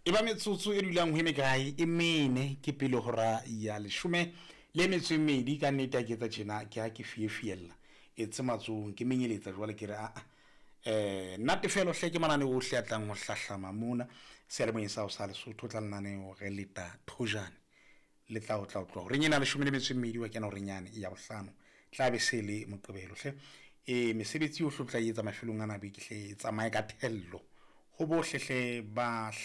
e ba metsotso e dulang ho emekae e mene ke pele hora ya lesome le metso e mmedi ka nnete a ke tsa tjena ke ha ke fiela e tsematsong ke menyeletsa jwale ke re natefelo hle ke manane ohle a tlang ho hlahlama mona se le moyesa o sa Lesotho tla lenaneo re leta thojane le tla o tlo re nyena lesome le metso e mmedi wa kena hore nyane ya bohlano tla be se le moqebelo hle mesebetsi o hlotla etsa mafelong ana be ke hle tsamaya ka thello ho bohle hle ba